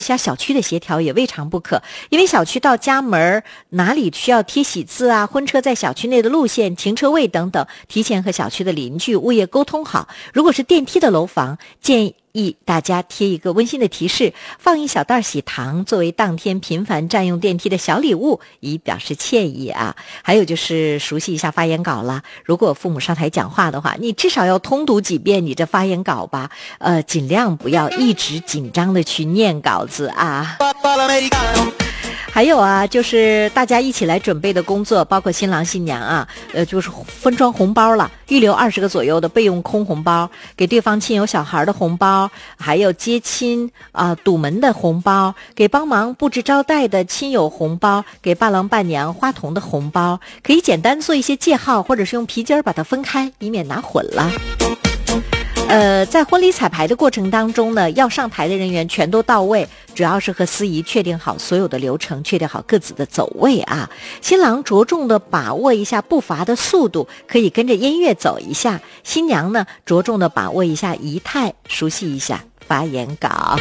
下小区的协调也未尝不可，因为小区到家门哪里需要贴喜字啊，婚车在小区内的路线、停车位等等，提前和小区的邻居、物业沟通好。如果是电梯的楼房，建议大家贴一个温馨的提示，放一小袋喜糖作为当天频繁占用电梯的小礼物，以表示歉意啊。还有就是熟悉一下发言稿了，如果父母上台讲话的话，你至少要通读几遍你这发言稿吧，尽量不要一直紧张的去念稿子啊。还有啊，就是大家一起来准备的工作，包括新郎新娘啊，就是分装红包了，预留20个左右的备用空红包，给对方亲友小孩的红包，还有接亲堵门的红包，给帮忙布置招待的亲友红包，给伴郎伴娘花童的红包，可以简单做一些记号，或者是用皮筋把它分开，以免拿混了。在婚礼彩排的过程当中呢，要上台的人员全都到位，主要是和司仪确定好所有的流程，确定好各自的走位啊。新郎着重的把握一下步伐的速度，可以跟着音乐走一下；新娘呢，着重的把握一下仪态，熟悉一下发言稿。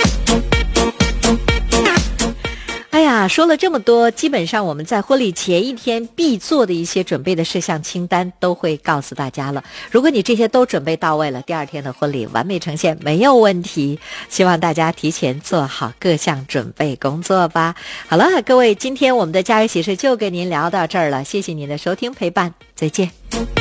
哎呀，说了这么多，基本上我们在婚礼前一天必做的一些准备的事项清单都会告诉大家了。如果你这些都准备到位了，第二天的婚礼完美呈现，没有问题。希望大家提前做好各项准备工作吧。好了，各位，今天我们的家有喜事就跟您聊到这儿了，谢谢您的收听陪伴，再见。